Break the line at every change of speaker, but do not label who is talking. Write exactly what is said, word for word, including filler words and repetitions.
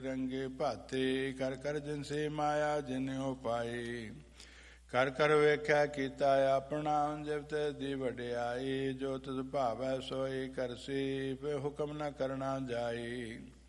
ਰੰਗੇ ਭਾਤੇ ਕਰ ਕਰ ਜਿਨਸੇ ਮਾਇਆ ਜਿਨਿਉ ਪਾਏ। ਕਰ ਕਰ ਵੇਖਿਆ ਕੀਤਾ ਆਪਣਾ ਜਿਵ ਤੇ ਦੀ ਵਡਿਆਈ। ਜੋ ਤਿਸ ਭਾਵੈ ਸੋਈ ਕਰਸੀ ਹੁਕਮ ਨ ਕਰਨਾ ਜਾਈ।